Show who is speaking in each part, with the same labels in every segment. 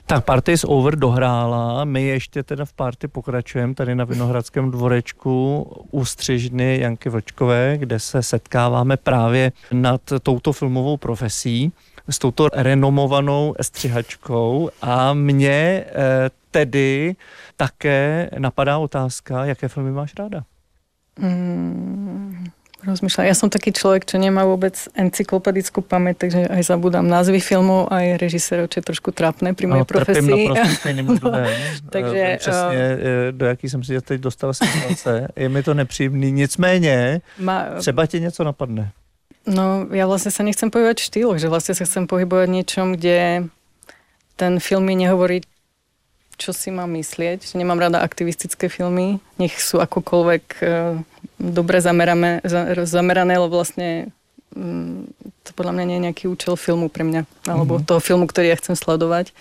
Speaker 1: Tak Party is over dohrála, my ještě teda v party pokračujeme tady na Vinohradském dvorečku u střižny Janky Vlčkové, kde se setkáváme právě nad touto filmovou profesí s touto renomovanou střihačkou a mě tedy také napadá otázka, jaké filmy máš ráda?
Speaker 2: Rozmýšľam. Ja som taký človek, čo nemá vôbec encyklopedickú pamäť, takže aj zabudám názvy filmov, aj režisérov, čo je trošku trápne pri mojej profesii.
Speaker 1: Trpím naprosto stejným důvodem.
Speaker 2: Takže
Speaker 1: přesně, do jaký jsem si teď dostala situace. Je mi to nepříjemný. Nicméně, třeba ti něco napadne.
Speaker 2: No, ja vlastne sa nechcem pohybovať v štýloch, že vlastne sa chcem pohybovať niečom, kde ten film mi nehovorí, čo si mám myslieť. Že nemám rada aktivistické filmy. Nech sú akokoľvek dobre zamerané, lebo vlastne to podľa mňa nie je nejaký účel filmu pre mňa. Alebo toho filmu, ktorý ja chcem sledovať.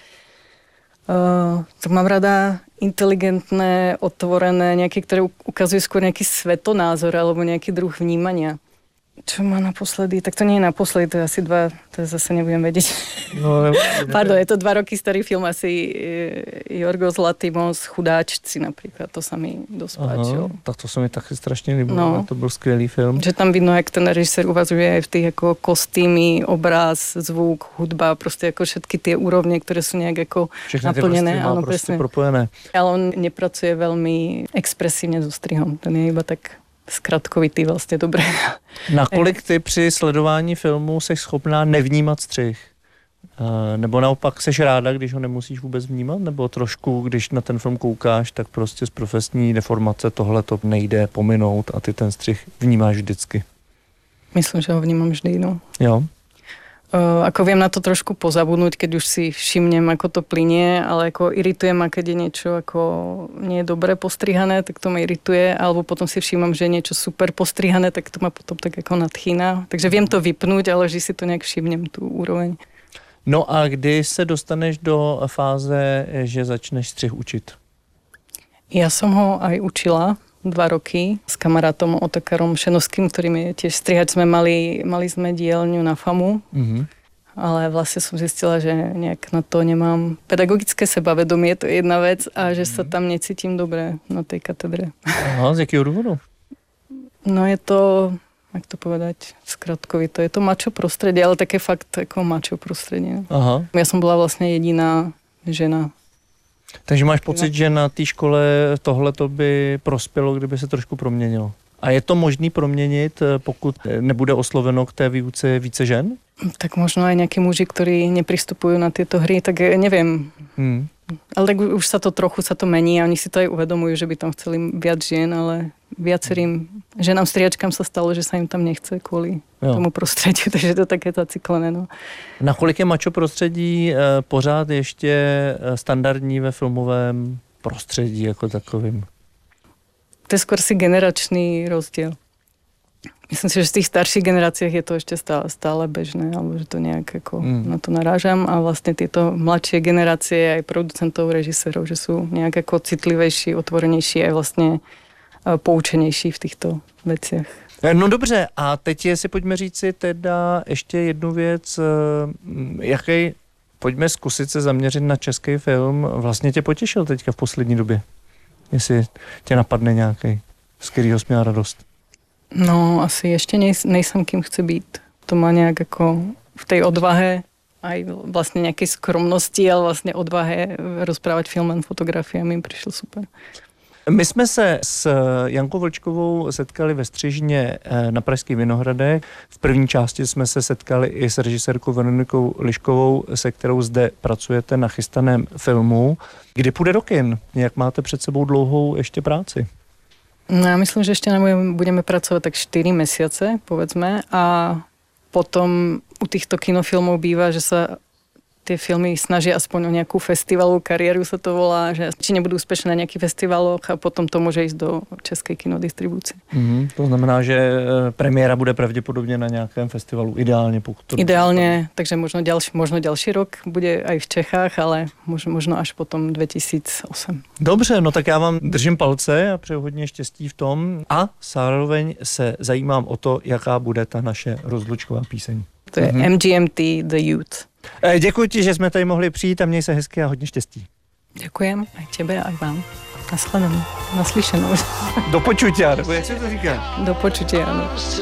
Speaker 2: Tak mám rada inteligentné, otvorené, nejaké, ktoré ukazujú skôr nejaký svetonázor alebo nejaký druh vnímania. Čo má naposledy? Tak to nie je naposledy, to je asi to zase nebudem vedieť.
Speaker 1: No,
Speaker 2: Pardon, je to 2 roky starý film, asi Jorgos Lanthimos, Chudáčci napríklad, to sa mi dosť páčilo.
Speaker 1: Tak to sa mi taky strašne líbilo, to bol skvělý film.
Speaker 2: Že tam vidno, jak ten režisér uvažuje aj v tých ako kostýmy, obraz, zvuk, hudba, proste ako všetky tie úrovne, ktoré sú nejak ako
Speaker 1: všechny
Speaker 2: naplnené.
Speaker 1: Áno, presne. Propojené.
Speaker 2: Ale on nepracuje veľmi expresívne so strihom, ten je iba tak zkratkovitý vlastně dobré.
Speaker 1: Nakolik ty při sledování filmu jsi schopná nevnímat střih? Nebo naopak seš ráda, když ho nemusíš vůbec vnímat? Nebo trošku, když na ten film koukáš, tak prostě z profesní deformace tohle to nejde pominout a ty ten střih vnímáš vždycky?
Speaker 2: Myslím, že ho vnímám vždy, no.
Speaker 1: Jo.
Speaker 2: Ako viem na to trošku pozabudnúť, keď už si všimnem, ako to plynie, ale ako irituje ma, keď je niečo ako nie je dobre postrihané, tak to ma irituje, alebo potom si všímam, že je niečo super postrihané, tak to ma potom tak ako nadchýna. Takže viem to vypnúť, ale že si to nejak všimnem, tú úroveň.
Speaker 1: No a kdy se dostaneš do fáze, že začneš střih učit?
Speaker 2: Ja som ho aj učila 2 roky s kamarátom Otokarom Šenovským, ktorým je tiež strihač. Mali sme dielňu na FAMu, ale vlastne som zistila, že nejak na to nemám pedagogické sebavedomie, to je jedna vec, a že sa tam necítim dobre na tej katedre.
Speaker 1: Aha, z jakého důvodu?
Speaker 2: No je to, jak to povedať, skratkovito. Je to mačo prostredie, ale také fakt ako mačo prostredie.
Speaker 1: Aha.
Speaker 2: Ja som bola vlastne jediná žena.
Speaker 1: Takže máš pocit, že na té škole tohleto by prospělo, kdyby se trošku proměnilo? A je to možný proměnit, pokud nebude osloveno k té výuce více žen?
Speaker 2: Tak možno aj nejakí muži, ktorí nepristupujú na tieto hry, tak neviem. Ale tak už sa to trochu mení a oni si to aj uvedomujú, že by tam chceli viac žien, ale viacerým ženám strihačkám sa stalo, že sa im tam nechce kvôli tomu prostrediu, takže to také zaciklené. No.
Speaker 1: Nakolik je mačo prostředí pořád ještě standardní ve filmovém prostředí jako takovým?
Speaker 2: To je skôr si generačný rozdiel. Myslím si, že v tých starších generáciách je to ešte stále bežné, alebo že to nejak ako na to narážam a vlastne tieto mladšie generácie aj producentov, režisérov, že sú nejak ako citlivejší, otvorenejší aj vlastne poučenejší v týchto veciach.
Speaker 1: No dobře, a teď si pojďme říct si teda ještě jednu věc, pojďme zkusit se zaměřit na český film, vlastně tě potěšil teďka v poslední době, jestli tě napadne nějaký, z kterýho jsi měla radost.
Speaker 2: No, asi ešte nejsem kým chce byť. To má nejak ako v tej odvahe, aj vlastne nejakej skromnosti, ale vlastne odvahe rozprávať filmem, fotografiami mi prišlo super.
Speaker 1: My jsme se s Jankou Vlčkovou setkali ve Střižně na Pražských Vinohradech. V první části jsme se setkali i s režisérkou Veronikou Liškovou, se kterou zde pracujete na chystaném filmu. Kdy půjde do kin? Jak máte před sebou dlouhou ještě práci?
Speaker 2: No ja myslím, že ešte budeme pracovať tak 4 mesiace, povedzme, a potom u týchto kinofilmov býva, že sa tie filmy snažia aspoň o nejakú festivalovú kariéru, sa to volá, že či nebudú úspešné na nejakých festivaloch a potom to môže ísť do českej kinodistribúcie.
Speaker 1: To znamená, že premiéra bude pravdepodobne na nejakém festivalu, ideálne.
Speaker 2: Ideálne, takže možno ďalší rok bude aj v Čechách, ale možno až potom 2008.
Speaker 1: Dobře, no tak já vám držím palce a přeju hodně štěstí v tom a zároveň se zajímám o to, jaká bude ta naše rozlučková píseň.
Speaker 2: To je MGMT The Youth.
Speaker 1: Děkuji ti, že jsme tady mohli přijít a měj se hezky a hodně štěstí.
Speaker 2: Ďakujem aj tebe, aj vám. Naslyšenou.
Speaker 1: Do počutia, nebo jak se to říká?
Speaker 2: Do počutia, áno.